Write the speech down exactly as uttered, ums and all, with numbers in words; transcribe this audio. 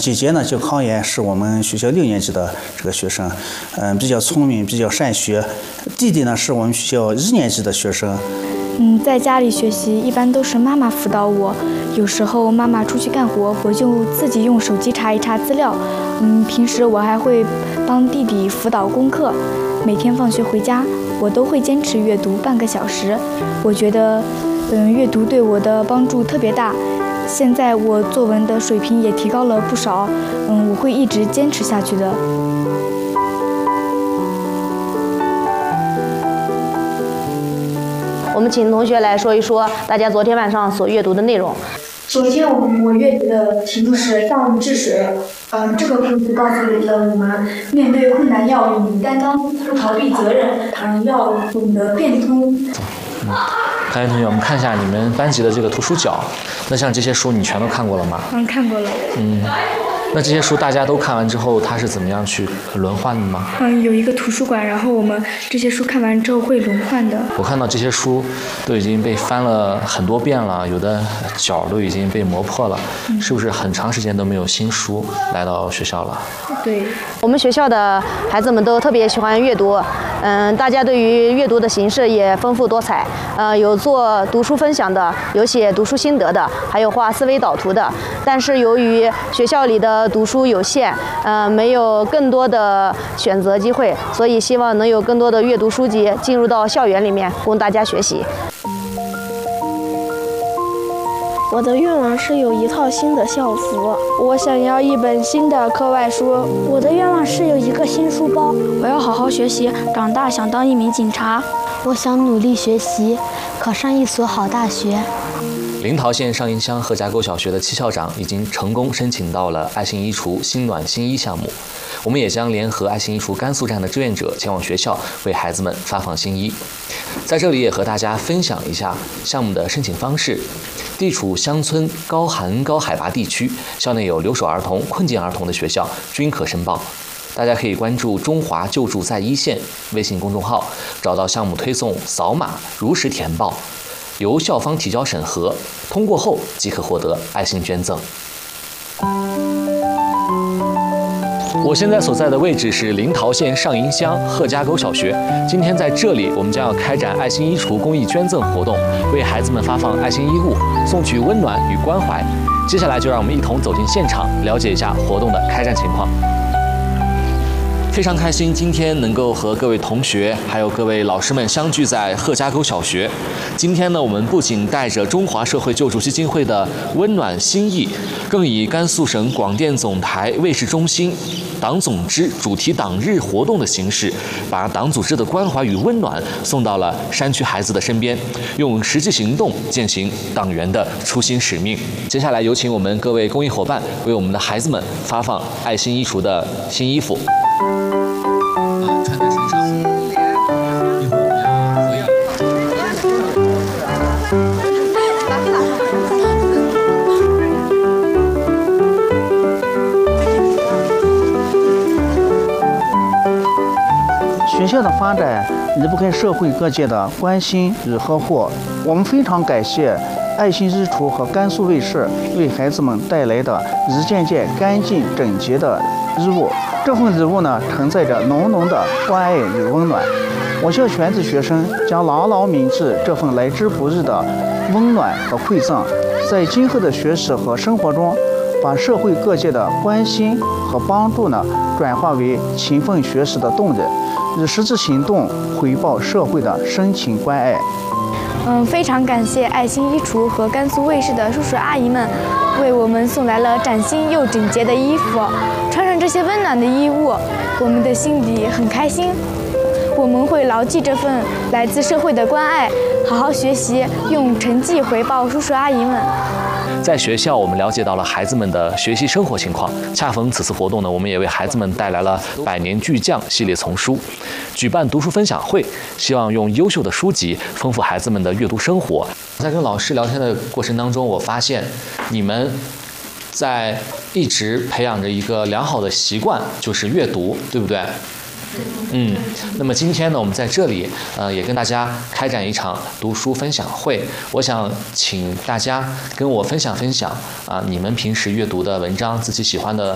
姐姐呢叫康妍，是我们学校六年级的这个学生，嗯，比较聪明，比较善学。弟弟呢是我们学校一年级的学生。 嗯，在家里学习一般都是妈妈辅导我，有时候妈妈出去干活，我就自己用手机查一查资料。嗯，平时我还会帮弟弟辅导功课。每天放学回家，我都会坚持阅读半个小时。我觉得，嗯，阅读对我的帮助特别大。现在我作文的水平也提高了不少。嗯，我会一直坚持下去的。 我们请同学来说一说大家昨天晚上所阅读的内容。 昨天我们我阅读的题目是“大禹治水”。嗯，这个故事告诉了我们，面对困难要勇于担当，不逃避责任，嗯，要懂得变通。 嗯，康妍同学，我们看一下你们班级的这个图书角。那像这些书，你全都看过了吗？ 嗯，看过了。 嗯。那这些书大家都看完之后，它是怎么样去轮换的吗？ 嗯，有一个图书馆，然后我们这些书看完之后会轮换的。 我看到这些书都已经被翻了很多遍了，有的角都已经被磨破了，嗯、是不是很长时间都没有新书来到学校了？ 对，我们学校的孩子们都特别喜欢阅读，嗯，大家对于阅读的形式也丰富多彩，呃，有做读书分享的，有写读书心得的，还有画思维导图的。但是由于学校里的读书有限，呃，没有更多的选择机会，所以希望能有更多的阅读书籍进入到校园里面，供大家学习。 我的愿望是有一套新的校服，我想要一本新的课外书。 我的愿望是有一个新书包。 我要好好学习，长大想当一名警察。 我想努力学习，考上一所好大学。 临洮县上营乡贺家沟小学的戚校长已经成功申请到了爱心衣橱新暖新衣项目，我们也将联合爱心衣橱甘肃站的志愿者前往学校为孩子们发放新衣。在这里也和大家分享一下项目的申请方式。地处乡村高寒高海拔地区，校内有留守儿童、困境儿童的学校均可申报。大家可以关注中华救助在一线微信公众号，找到项目推送，扫码如实填报，由校方提交审核，通过后即可获得爱心捐赠。我现在所在的位置是临洮县上营乡贺家沟小学。今天在这里，我们将要开展爱心衣橱公益捐赠活动，为孩子们发放爱心衣物，送去温暖与关怀。接下来就让我们一同走进现场，了解一下活动的开展情况。非常开心，今天能够和各位同学还有各位老师们相聚在贺家沟小学。今天呢，我们不仅带着中华社会救助基金会的温暖心意，更以甘肃省广电总台卫视中心党总支主题党日活动的形式，把党组织的关怀与温暖送到了山区孩子的身边，用实际行动践行党员的初心使命。接下来有请我们各位公益伙伴为我们的孩子们发放爱心衣橱的新衣服。穿在身上，一会儿我们要合影。 学校的发展离不开社会各界的关心与呵护。我们非常感谢爱心衣橱和甘肃卫视为孩子们带来的一件件干净整洁的衣物。这份礼物呢，承载着浓浓的关爱与温暖。我校全体学生将牢牢铭记这份来之不易的温暖和馈赠，在今后的学习和生活中，把社会各界的关心和帮助呢，转化为勤奋学习的动力，以实际行动回报社会的深情关爱。 嗯，非常感谢爱心衣橱和甘肃卫视的叔叔阿姨们，为我们送来了崭新又整洁的衣服。穿上这些温暖的衣物，我们的心里很开心。我们会牢记这份来自社会的关爱，好好学习，用成绩回报叔叔阿姨们。 在学校，我们了解到了孩子们的学习生活情况。恰逢此次活动呢，我们也为孩子们带来了《百年巨匠》系列丛书，举办读书分享会，希望用优秀的书籍丰富孩子们的阅读生活。在跟老师聊天的过程当中，我发现你们在一直培养着一个良好的习惯，就是阅读，对不对？嗯，那么今天呢，我们在这里，呃，也跟大家开展一场读书分享会。我想请大家跟我分享分享啊，你们平时阅读的文章，自己喜欢的